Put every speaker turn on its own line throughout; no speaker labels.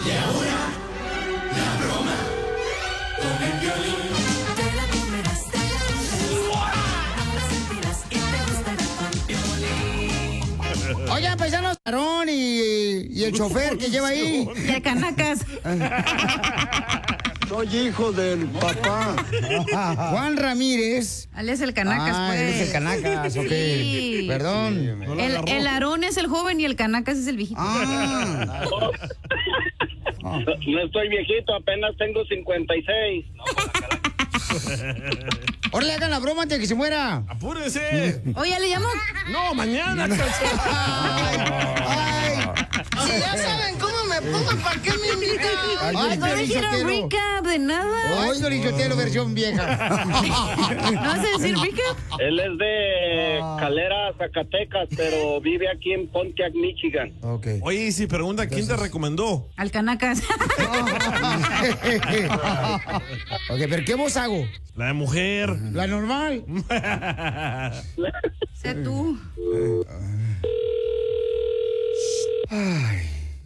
Y ahora, la broma con el Piolín.
Te la comerás, te la sentirás y te gustará con Piolín.
Oigan, paisanos, Aarón y el chofer que lleva ahí.
Y el Canacas.
Soy hijo del papá.
Juan Ramírez.
Él es el Canacas, pues.
Él es el Canacas, ok.
Sí.
Perdón.
El Aarón es el joven y el Canacas es el viejito.
No estoy viejito, apenas tengo 56.
Órale, hagan la broma antes de que se muera.
¡Apúrese!
Oye, ¿le llamo?
No, mañana.
Si ya saben cómo me pongo, ¿para qué me invitan?
Ay, no dijeron recap de nada.
Ay, Dorichotelo, versión vieja.
¿No vas a decir recap?
Él es de Calera, Zacatecas, pero vive aquí en Pontiac, Michigan.
Okay.
Oye, y si pregunta, ¿quién te recomendó?
Al Canacas.
Ok, pero ¿qué voz hago?
La de mujer.
La normal.
Sé tú.
Ay.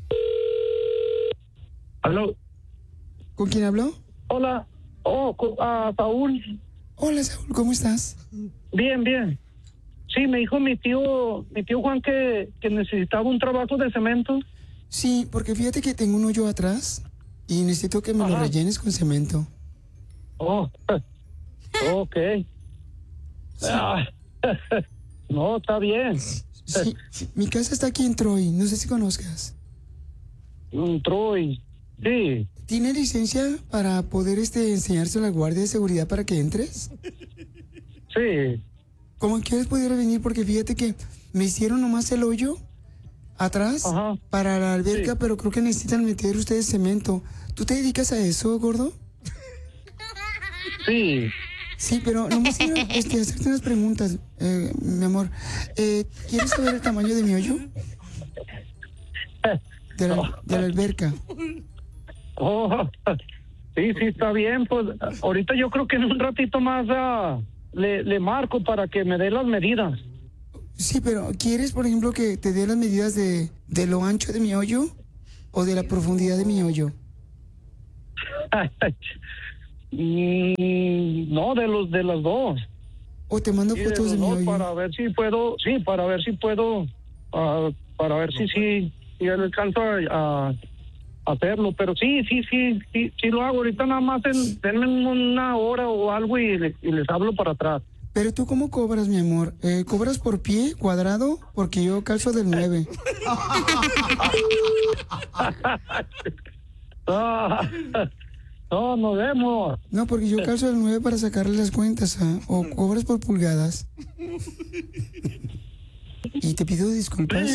¿Aló?
¿Con quién habló?
Hola. Saúl.
Hola, Saúl, ¿cómo estás?
Bien, bien. Sí, me dijo mi tío Juan que necesitaba un trabajo de cemento.
Sí, porque fíjate que tengo un hoyo atrás y necesito que me lo rellenes con cemento.
Oh, ok.
Sí.
No, está bien.
Sí, mi casa está aquí en Troy, no sé si conozcas.
Troy, sí.
¿Tiene licencia para poder enseñarse a la guardia de seguridad para que entres?
Sí.
¿Cómo quieres poder venir? Porque fíjate que me hicieron nomás el hoyo atrás para la alberca, sí. Pero creo que necesitan meter ustedes cemento. ¿Tú te dedicas a eso, gordo?
Sí.
Sí, pero nomás quiero hacerte unas preguntas, mi amor. ¿Quieres saber el tamaño de mi hoyo? De la alberca.
Oh, sí, está bien. Pues ahorita yo creo que en un ratito más le marco para que me dé las medidas.
Sí, pero ¿quieres, por ejemplo, que te dé las medidas de lo ancho de mi hoyo o de la profundidad de mi hoyo?
No, de las dos.
O te mando fotos de mi hoyo.
Para ver si puedo, para ver si yo le alcanzo a hacerlo, pero sí lo hago. Ahorita nada más denme una hora o algo y les hablo para atrás.
Pero tú, ¿cómo cobras, mi amor? ¿Cobras por pie, cuadrado? Porque yo calzo del 9.
No, nos vemos.
No, porque yo calzo del 9 para sacarle las cuentas, o cobras por pulgadas. Y te pido disculpas.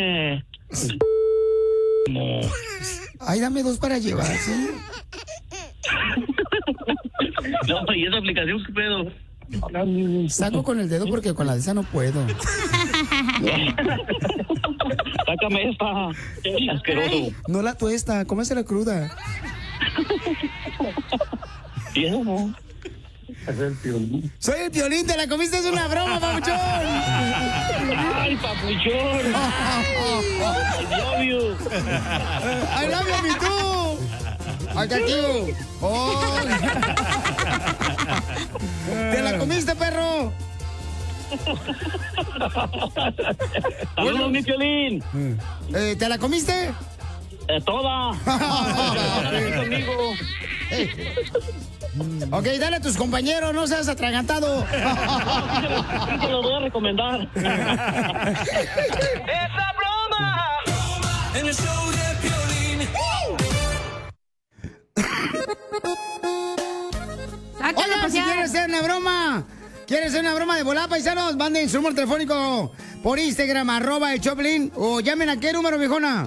No.
Ay, dame 2 para llevar, ¿sí?
No, ¿y esa aplicación qué pedo?
Saco con el dedo porque con la de esa no puedo.
Sácame esta. Asqueroso.
No la tuesta, cómesela cruda.
No. Es el Piolín.
Soy el Piolín, te la comiste, es una broma, papuchón.
Ay, papuchón. I love you.
I love you, me too. Acá, tío. Oh. ¿Te la comiste, perro?
Saludos, mi Piolín.
¿Te la comiste?
Toda. Conmigo.
Ok, dale a tus compañeros, no seas atragantado.
Te lo voy a recomendar.
¡Esa broma! En el show de Piolín.
Oigan, si quieres hacer una broma, de volada, paisanos, manden su número telefónico por Instagram, @el Choplin, o llamen a qué número, viejona.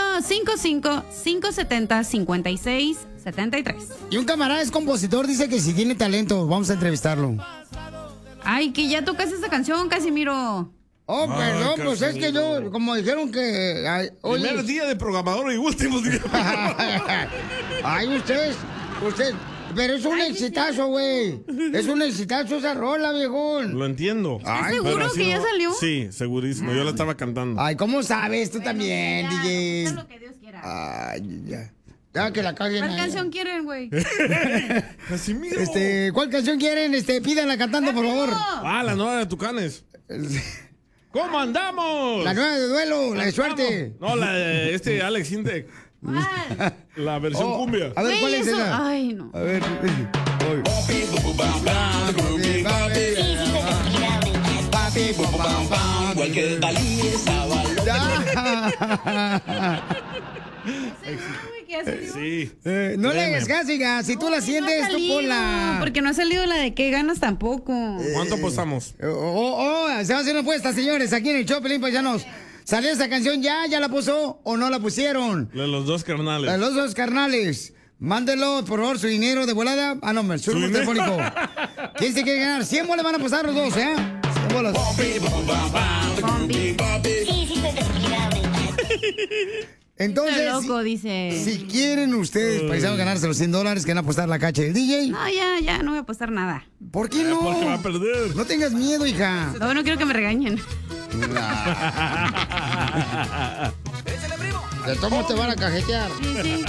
855-570-5673.
Y un camarada es compositor, dice que si tiene talento, vamos a entrevistarlo.
Ay, que ya tocas esa canción, Casimiro.
Oh, perdón, pues es que yo, como dijeron que...
Primer día de programador y último día.
Ay, usted, pero es un exitazo, güey. Es un exitazo esa rola, viejón.
Lo entiendo.
¿Estás seguro que ya salió?
Sí, segurísimo. Yo la estaba cantando.
Ay, ¿cómo sabes? Tú también, DJ.
Lo que Dios quiera.
Ay, ya. Ya que la caguen.
¿Cuál canción quieren, güey?
Casimiro.
¿Cuál canción quieren? Pídanla cantando, por favor.
Ah, la nueva de Tucanes. ¿Cómo andamos?
La nueva de duelo, la de suerte.
No, la de Alex Intec. La versión cumbia.
A ver, ¿cuál es
eso?
esa?
Ay, no.
A ver.
Igual que Dalí estaba
Sí.
No le hagas caso, hija. Si tú la sientes, tú ponla.
Porque no ha salido la de qué ganas tampoco.
¿Cuánto apostamos?
Se va a hacer una apuesta, señores, aquí en el show, Pelín Paisanos. ¿Salió esa canción ya? ¿Ya la puso o no la pusieron?
La de los dos carnales.
La de los dos carnales. Mándelo, por favor, su dinero de volada. Ah, no, su número telefónico. ¿Quién se quiere ganar? 100 bolas van a pasar los dos, ¿eh? 100 bolas. Entonces,
Está loco, dice.
si quieren ustedes, paisanos, ganarse los $100 que van a apostar la cacha del DJ.
No, ya, no voy a apostar nada.
¿Por qué no?
Porque va a perder.
No tengas miedo, hija.
No, no quiero que me regañen.
De todos modos te van a cajetear.
Sí, sí.